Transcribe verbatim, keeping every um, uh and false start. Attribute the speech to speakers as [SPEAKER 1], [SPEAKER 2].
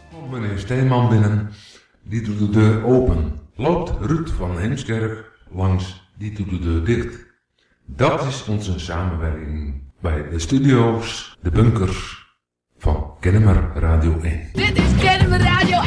[SPEAKER 1] Komt meneer Steenman binnen, die doet de deur open. Loopt Ruud van Heemskerk langs, die doet de deur dicht. Dat is onze samenwerking bij de studio's, de bunkers van Kennemer Radio één.
[SPEAKER 2] Dit is Kennemer Radio